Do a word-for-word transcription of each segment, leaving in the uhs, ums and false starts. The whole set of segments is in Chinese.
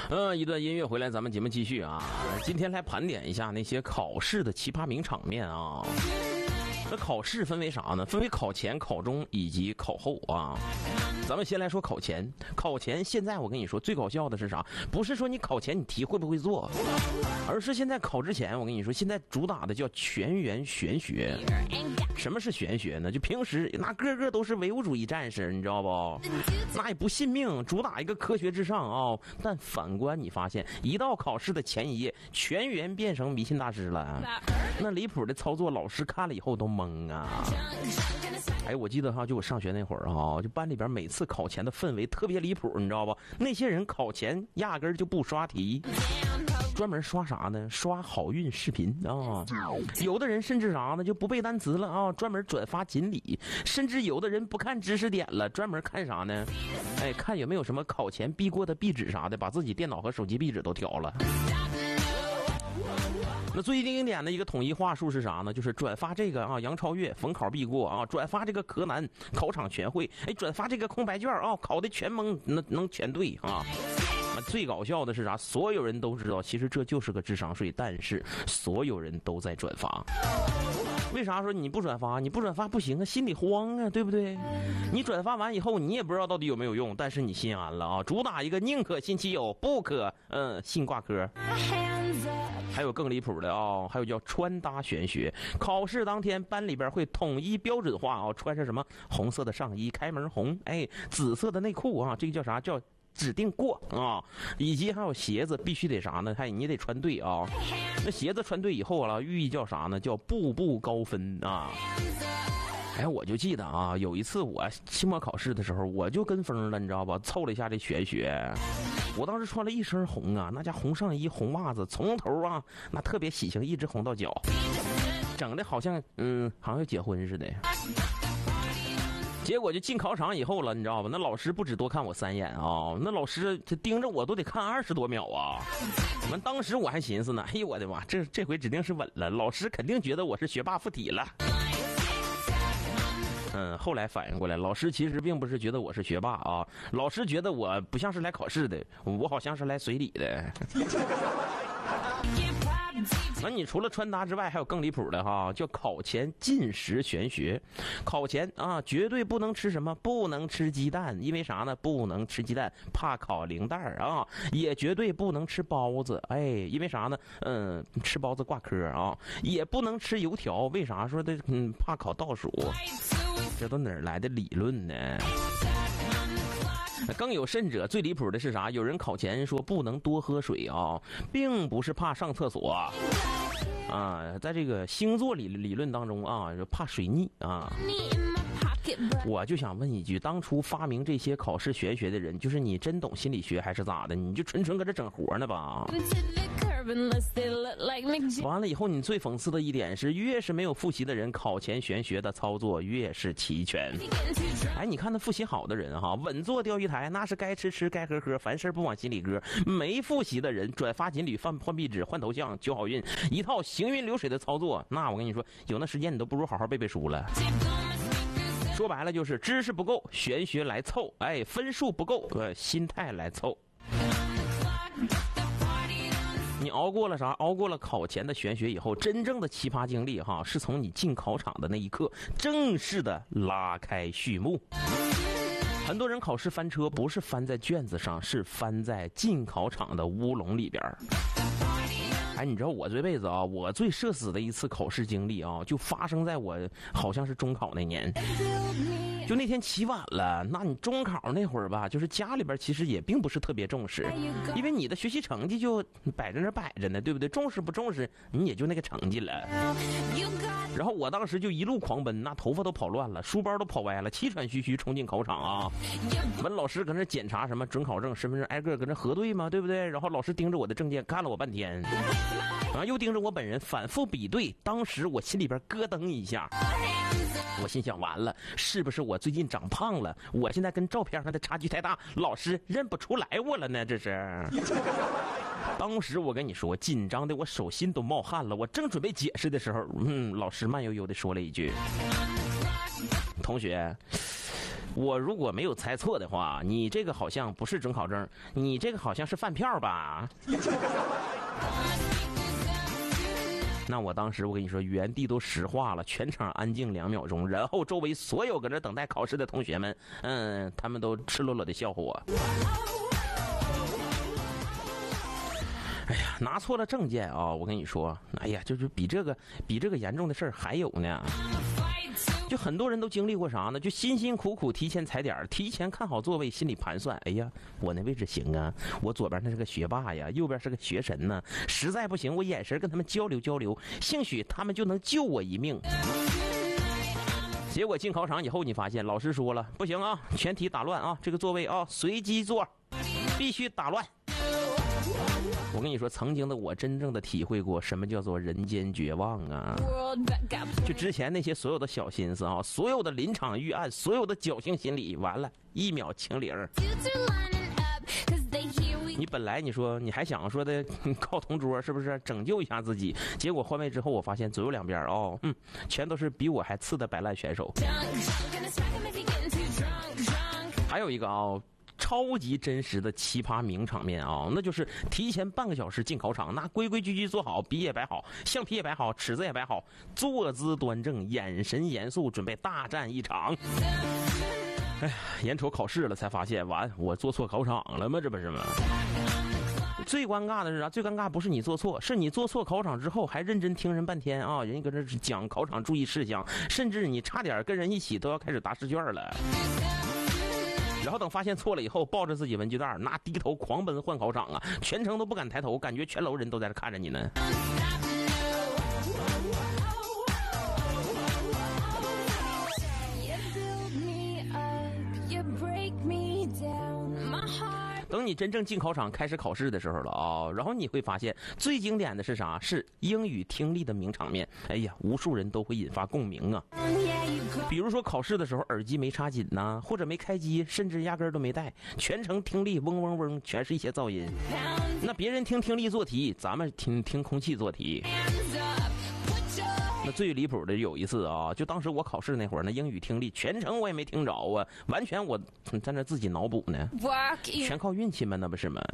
呃，一段音乐回来，咱们节目继续啊。今天来盘点一下那些考试的奇葩名场面啊。那考试分为啥呢？分为考前、考中以及考后啊。咱们先来说考前，考前现在我跟你说最搞笑的是啥？不是说你考前你题会不会做，而是现在考之前，我跟你说现在主打的叫全员玄学。什么是玄学呢？就平时那个个都是唯物主义战士，你知道不？那也不信命，主打一个科学至上啊、哦。但反观你发现，一到考试的前一夜，全员变成迷信大师了。那离谱的操作，老师看了以后都懵啊。哎，我记得哈，就我上学那会儿啊，就班里边每次考前的氛围特别离谱，你知道吧？那些人考前压根儿就不刷题。专门刷啥呢？刷好运视频啊！有的人甚至啥呢，就不背单词了啊，专门转发锦鲤。甚至有的人不看知识点了，专门看啥呢？哎，看有没有什么考前必过的壁纸啥的，把自己电脑和手机壁纸都调了。那最经典的一个统一话术是啥呢？就是转发这个啊，杨超越逢考必过啊，转发这个柯南考场全会，哎，转发这个空白卷啊，考的全蒙能能全对啊。最搞笑的是啥？所有人都知道，其实这就是个智商税，但是所有人都在转发。为啥说你不转发？你不转发不行啊，心里慌啊，对不对？你转发完以后，你也不知道到底有没有用，但是你心安了啊。主打一个宁可信其有，不可嗯信挂科。还有更离谱的啊、哦，还有叫穿搭玄学。考试当天，班里边会统一标准化啊、哦，穿上什么红色的上衣，开门红，哎，紫色的内裤啊，这个叫啥？叫指定过啊，以及还有鞋子必须得啥呢？还你得穿对啊。那鞋子穿对以后了，寓意叫啥呢？叫步步高分啊。哎，我就记得啊，有一次我期末考试的时候，我就跟风了，你知道吧？凑了一下这玄学。我当时穿了一身红啊，那家红上衣、红袜子，从头啊，那特别喜庆，一直红到脚，整的好像嗯，好像要结婚似的。结果就进考场以后了，你知道吧？那老师不止多看我三眼啊，那老师他盯着我都得看二十多秒啊。完，当时我还寻思呢，哎呦我的妈，这这回指定是稳了，老师肯定觉得我是学霸附体了。嗯，后来反应过来，老师其实并不是觉得我是学霸啊，老师觉得我不像是来考试的，我好像是来随礼的。那你除了穿搭之外，还有更离谱的哈，叫考前禁食玄学。考前啊，绝对不能吃什么，不能吃鸡蛋，因为啥呢？不能吃鸡蛋，怕考零蛋啊。也绝对不能吃包子，哎，因为啥呢？嗯，吃包子挂科啊。也不能吃油条，为啥说的？嗯，怕考倒数。这都哪儿来的理论呢？更有甚者，最离谱的是啥？有人考前说不能多喝水啊，并不是怕上厕所啊，在这个星座理理论当中啊，就怕水逆啊。我就想问一句，当初发明这些考试玄学的人，就是你真懂心理学还是咋的？你就纯纯搁这整活呢吧？完了以后，你最讽刺的一点是，越是没有复习的人，考前玄学的操作越是齐全。哎，你看那复习好的人哈，稳坐钓鱼台，那是该吃吃该喝喝，凡事不往心里搁。没复习的人，转发锦鲤、换换壁纸、换头像、求好运，一套行云流水的操作，那我跟你说，有那时间你都不如好好背背书了。说白了就是知识不够，玄学来凑；哎，分数不够，呃，心态来凑。你熬过了啥？熬过了考前的玄学以后，真正的奇葩经历哈，是从你进考场的那一刻正式的拉开序幕。很多人考试翻车，不是翻在卷子上，是翻在进考场的乌龙里边。哎，你知道我这辈子啊，我最社死的一次考试经历啊，就发生在我好像是中考那年。就那天起晚了，那你中考那会儿吧，就是家里边其实也并不是特别重视，因为你的学习成绩就摆在那摆着呢，对不对？重视不重视，你也就那个成绩了。然后我当时就一路狂奔，那头发都跑乱了，书包都跑歪了，气喘吁吁冲进考场啊。文老师搁那检查什么准考证、身份证，挨个搁那核对嘛，对不对？然后老师盯着我的证件看了我半天，然后又盯着我本人反复比对，当时我心里边咯噔一下。我心想，完了，是不是我最近长胖了？我现在跟照片上的差距太大，老师认不出来我了呢？这是。当时我跟你说，紧张的我手心都冒汗了。我正准备解释的时候，嗯，老师慢悠悠的说了一句：“同学， 我如果没有猜错的话，你这个好像不是准考证，你这个好像是饭票吧？那我当时我跟你说，原地都石化了，全场安静两秒钟，然后周围所有搁这等待考试的同学们，嗯，他们都赤裸裸的笑话我。哎呀，拿错了证件啊！我跟你说，哎呀，就是比这个比这个严重的事儿还有呢。就很多人都经历过啥呢？就辛辛苦苦提前踩点，提前看好座位，心里盘算，哎呀，我那位置行啊，我左边那是个学霸呀，右边是个学神呢，实在不行，我眼神跟他们交流交流，兴许他们就能救我一命。结果进考场以后，你发现老师说了，不行啊，全体打乱啊，这个座位啊随机坐，必须打乱。我跟你说，曾经的我真正的体会过什么叫做人间绝望啊！就之前那些所有的小心思啊，所有的临场预案，所有的侥幸心理，完了，一秒清零。你本来你说你还想说的靠同桌是不是拯救一下自己？结果换位之后，我发现左右两边哦，嗯，全都是比我还次的摆烂选手。还有一个啊、哦。超级真实的奇葩名场面啊，那就是提前半个小时进考场，那规规矩矩坐好，笔也摆好，橡皮也摆好，尺子也摆好，坐姿端正，眼神严肃，准备大战一场。哎呀，眼瞅考试了，才发现完，我坐错考场了吗？这不是吗？最尴尬的是啥？最尴尬不是你做错，是你做错考场之后还认真听人半天啊，人家搁这讲考场注意事项，甚至你差点跟人一起都要开始答试卷了。然后等发现错了以后，抱着自己文具袋，那低头狂奔换考场啊，全程都不敢抬头，感觉全楼人都在这看着你呢。等你真正进考场开始考试的时候了啊，然后你会发现最经典的是啥？是英语听力的名场面。哎呀，无数人都会引发共鸣啊。比如说考试的时候耳机没插紧呐，或者没开机，甚至压根儿都没带，全程听力嗡嗡嗡，全是一些噪音。那别人听听力做题，咱们听听空气做题。那最离谱的有一次啊，就当时我考试那会儿，那英语听力全程我也没听着啊，完全我在那自己脑补呢，全靠运气嘛，那不是吗？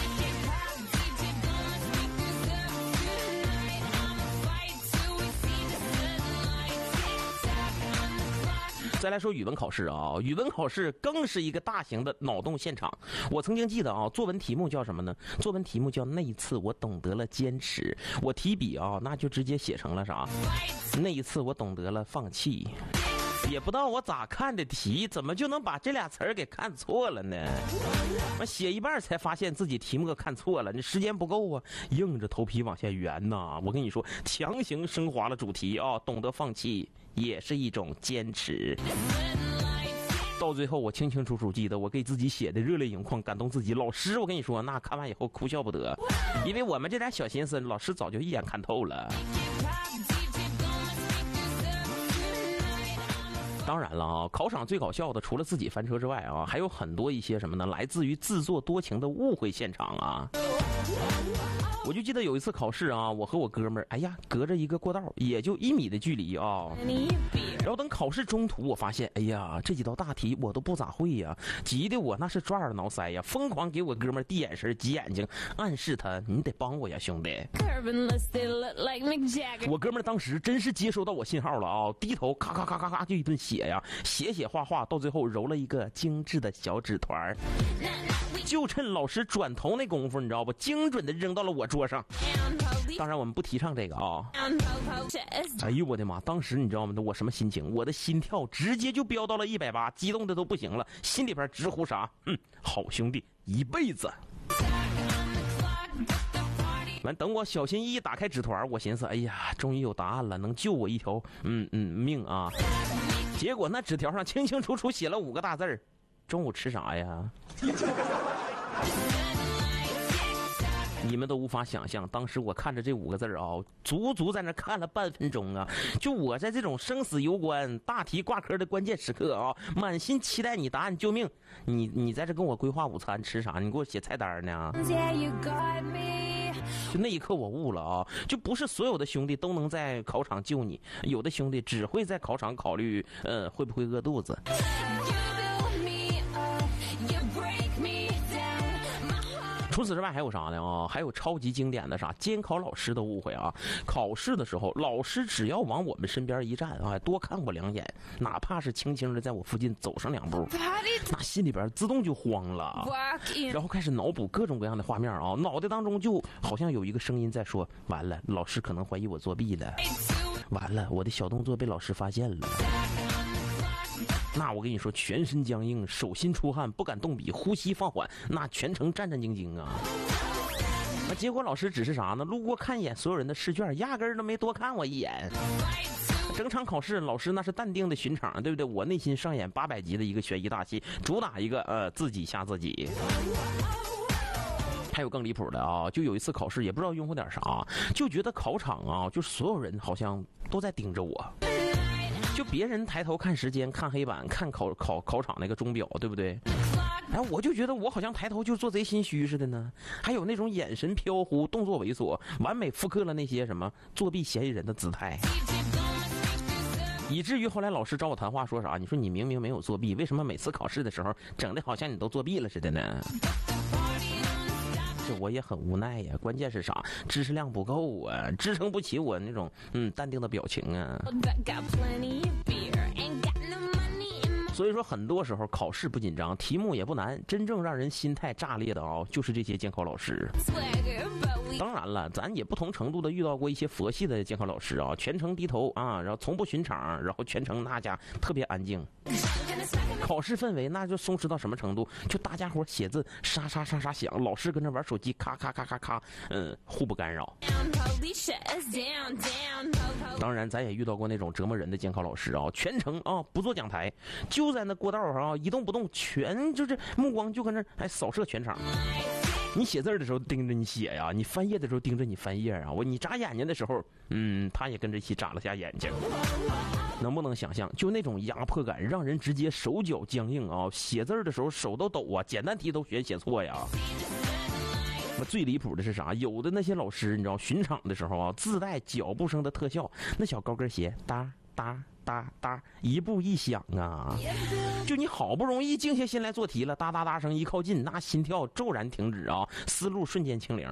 再来说语文考试啊，语文考试更是一个大型的脑洞现场。我曾经记得啊，作文题目叫什么呢？作文题目叫那一次我懂得了坚持。我提笔啊，那就直接写成了啥？那一次我懂得了放弃。也不知道我咋看的题，怎么就能把这俩词儿给看错了呢？我写一半才发现自己题目看错了，那时间不够啊，硬着头皮往下圆呐。我跟你说，强行升华了主题啊，懂得放弃也是一种坚持。到最后我清清楚楚记得我给自己写的热泪盈眶，感动自己。老师我跟你说，那看完以后哭笑不得，因为我们这点小心思老师早就一眼看透了。当然了啊，考场最搞笑的除了自己翻车之外啊，还有很多一些什么呢？来自于自作多情的误会现场啊。我就记得有一次考试啊，我和我哥们儿，哎呀，隔着一个过道，也就一米的距离啊。然后等考试中途，我发现，哎呀，这几道大题我都不咋会呀，急得我那是抓耳挠腮呀，疯狂给我哥们儿递眼神、挤眼睛，暗示他，你得帮我呀，兄弟。我哥们儿当时真是接收到我信号了啊，低头咔咔咔咔咔就一顿写呀，写写画画，到最后揉了一个精致的小纸团。就趁老师转头那功夫，你知道不？精准的扔到了我桌上。当然我们不提倡这个啊。哎呦我的妈！当时你知道吗？我什么心情？我的心跳直接就飙到了一百八，激动的都不行了，心里边直呼啥？嗯，好兄弟，一辈子。完，等我小心翼翼打开纸团，我寻思，哎呀，终于有答案了，能救我一条嗯嗯命啊！结果那纸条上清清楚楚写了五个大字儿：中午吃啥呀？你们都无法想象，当时我看着这五个字啊，足足在那看了半分钟啊！就我在这种生死攸关、大题挂科的关键时刻啊，满心期待你答案，救命！你你在这跟我规划午餐吃啥？你给我写菜单呢？就那一刻我悟了啊！就不是所有的兄弟都能在考场救你，有的兄弟只会在考场考虑，呃，会不会饿肚子。 除此之外还有啥呢啊？还有超级经典的啥监考老师的误会啊！考试的时候，老师只要往我们身边一站啊，多看我两眼，哪怕是轻轻的在我附近走上两步，那心里边自动就慌了，然后开始脑补各种各样的画面啊，脑袋当中就好像有一个声音在说：完了，老师可能怀疑我作弊了，完了，我的小动作被老师发现了。那我跟你说，全身僵硬，手心出汗，不敢动笔，呼吸放缓，那全程战战兢兢啊。那结果老师只是啥呢？路过看一眼所有人的试卷，压根儿都没多看我一眼。整场考试，老师那是淡定的巡场，对不对？我内心上演八百集的一个悬疑大戏，主打一个呃自己吓自己。还有更离谱的啊，就有一次考试，也不知道拥护点啥，就觉得考场啊，就所有人好像都在盯着我。就别人抬头看时间，看黑板，看考考考场那个钟表，对不对？哎，我就觉得我好像抬头就做贼心虚似的呢。还有那种眼神飘忽，动作猥琐，完美复刻了那些什么作弊嫌疑人的姿态。以至于后来老师找我谈话说啥？你说你明明没有作弊，为什么每次考试的时候整的好像你都作弊了似的呢？这我也很无奈呀，关键是啥？知识量不够啊，支撑不起我那种嗯淡定的表情啊。所以说，很多时候考试不紧张，题目也不难，真正让人心态炸裂的啊、哦，就是这些监考老师。当然了，咱也不同程度的遇到过一些佛系的监考老师啊，全程低头啊，然后从不巡场，然后全程那家特别安静。考试氛围那就松弛到什么程度？就大家伙写字沙沙沙沙响，老师跟着玩手机咔咔咔咔咔，嗯，互不干扰。当然，咱也遇到过那种折磨人的监考老师啊，全程啊不坐讲台，就在那过道上啊一动不动，全就是目光就跟那还扫射全场。你写字的时候盯着你写呀，你翻页的时候盯着你翻页啊，我你眨眼睛的时候，嗯，他也跟着一起眨了下眼睛。能不能想象，就那种压迫感，让人直接手脚僵硬啊！写字的时候手都抖啊，简单题都学写错呀。那最离谱的是啥？有的那些老师，你知道，巡场的时候啊，自带脚步声的特效，那小高跟鞋哒哒哒哒，一步一响啊！就你好不容易静下心来做题了，哒哒哒声一靠近，那心跳骤然停止啊，思路瞬间清零。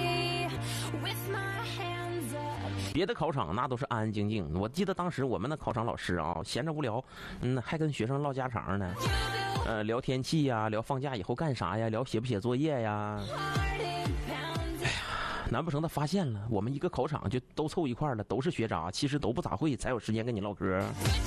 别的考场那都是安安静静，我记得当时我们的考场老师啊，闲着无聊，嗯，还跟学生唠家常呢，呃，聊天气呀，聊放假以后干啥呀，聊写不写作业呀。哎呀，难不成他发现了我们一个考场就都凑一块了，都是学渣，其实都不咋会，才有时间跟你唠嗑。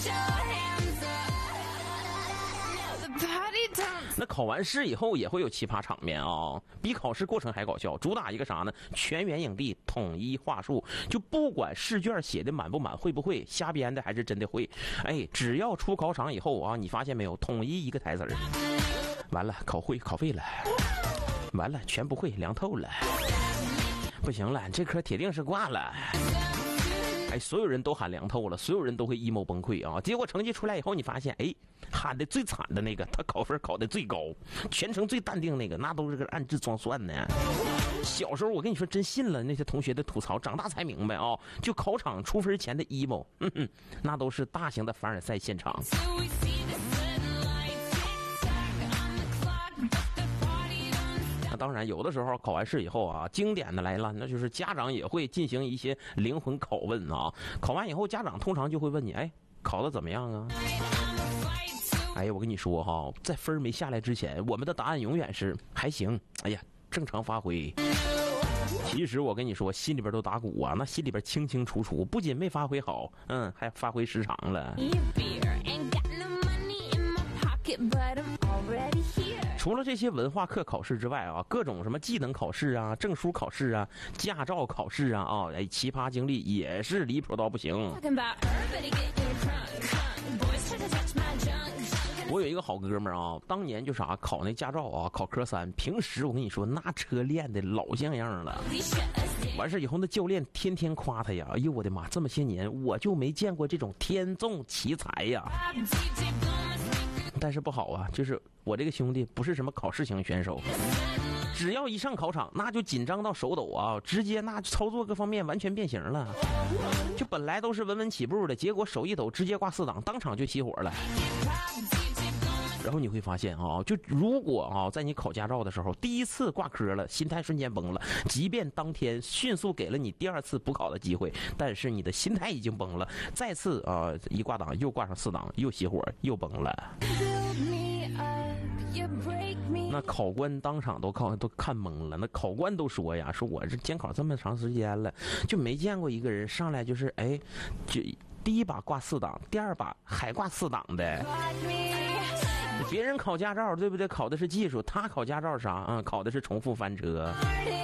那考完试以后也会有奇葩场面啊、哦，比考试过程还搞笑。主打一个啥呢？全员影帝，统一话术，就不管试卷写的满不满，会不会，瞎编的还是真的会，哎，只要出考场以后啊，你发现没有，统一一个台词儿。完了，考会考废了，完了全不会，凉透了，不行了，这科铁定是挂了。哎，所有人都喊凉透了，所有人都会 emo 崩溃啊！结果成绩出来以后，你发现，哎，喊的最惨的那个，他考分考的最高，全程最淡定那个，那都是个暗自装蒜呢。小时候我跟你说，真信了那些同学的吐槽，长大才明白啊、哦，就考场出分前的 emo， 嗯哼，那都是大型的凡尔赛现场。当然，有的时候考完试以后啊，经典的来了，那就是家长也会进行一些灵魂拷问啊。考完以后，家长通常就会问你，哎，考得怎么样啊？哎呀，我跟你说哈，在分没下来之前，我们的答案永远是还行。哎呀，正常发挥。其实我跟你说，心里边都打鼓啊，那心里边清清楚楚，不仅没发挥好，嗯，还发挥失常了。除了这些文化课考试之外啊，各种什么技能考试啊、证书考试啊、驾照考试啊，啊，哎，奇葩经历也是离谱到不行。我有一个好哥们儿啊，当年就啥考那驾照啊，考科三，平时我跟你说那车练的老像样了。完事以后那教练天天夸他呀，哎呦我的妈，这么些年我就没见过这种天纵奇才呀。但是不好啊，就是我这个兄弟不是什么考试型选手，只要一上考场那就紧张到手抖啊，直接那操作各方面完全变形了。就本来都是稳稳起步的，结果手一抖直接挂四档，当场就熄火了。 然后你会发现啊，就如果啊，在你考驾照的时候第一次挂科了，心态瞬间崩了，即便当天迅速给了你第二次补考的机会，但是你的心态已经崩了，再次啊一挂档又挂上四档，又熄火又崩了。那考官当场都看都看懵了，那考官都说呀，说我这监考这么长时间了，就没见过一个人上来就是哎，就第一把挂四档，第二把还挂四档的。别人考驾照对不对？考的是技术，他考驾照啥啊？考的是重复翻车。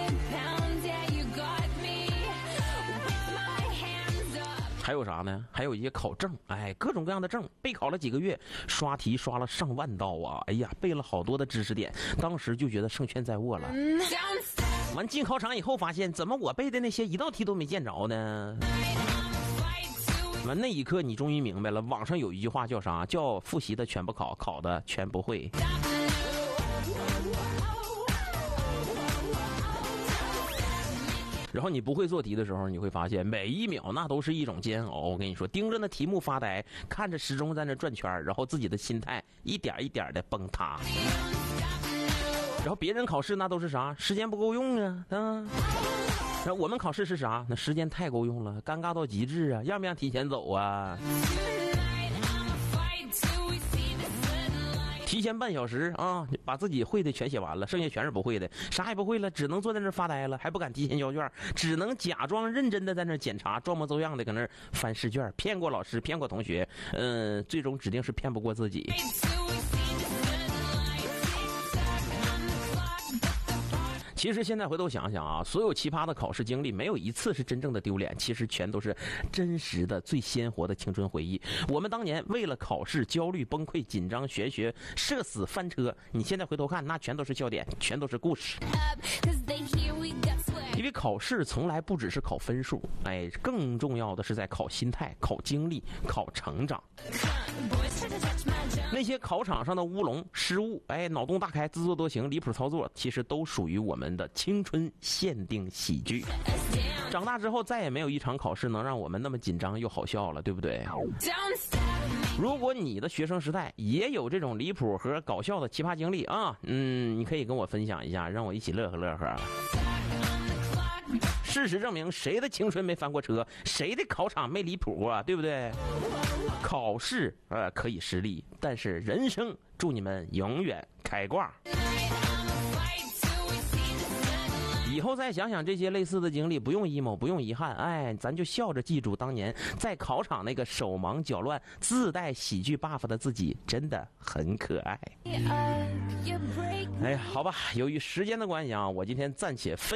还有啥呢？还有一些考证，哎，各种各样的证，备考了几个月，刷题刷了上万道啊！哎呀，背了好多的知识点，当时就觉得胜券在握了。完进考场以后发现，怎么我背的那些一道题都没见着呢？完那一刻你终于明白了，网上有一句话叫啥？叫复习的全不考，考的全不会。然后你不会做题的时候，你会发现每一秒那都是一种煎熬。我跟你说，盯着那题目发呆，看着时钟在那转圈，然后自己的心态一点一点的崩塌。然后别人考试那都是啥？时间不够用啊，啊。然后我们考试是啥？那时间太够用了，尴尬到极致啊！让不让提前走啊？提前半小时啊，把自己会的全写完了，剩下全是不会的，啥也不会了，只能坐在那发呆了，还不敢提前交卷，只能假装认真的在那检查，装模作样的搁那翻试卷，骗过老师，骗过同学，嗯，最终指定是骗不过自己。其实现在回头想想啊，所有奇葩的考试经历，没有一次是真正的丢脸，其实全都是真实的、最鲜活的青春回忆。我们当年为了考试焦虑、崩溃、紧张、玄学、社死、翻车，你现在回头看，那全都是笑点，全都是故事。因为考试从来不只是考分数，哎，更重要的是在考心态、考经历、考成长。那些考场上的乌龙、失误，哎，脑洞大开、自作多情、离谱操作，其实都属于我们的青春限定喜剧。长大之后，再也没有一场考试能让我们那么紧张又好笑了，对不对？如果你的学生时代也有这种离谱和搞笑的奇葩经历啊，嗯，你可以跟我分享一下，让我一起乐呵乐呵。事实证明，谁的青春没翻过车，谁的考场没离谱啊，对不对？考试呃可以失利，但是人生祝你们永远开挂。以后再想想这些类似的经历，不用 emo， 不用遗憾，哎，咱就笑着记住当年在考场那个手忙脚乱、自带喜剧 buff 的自己，真的很可爱。哎呀，好吧，由于时间的关系啊，我今天暂且分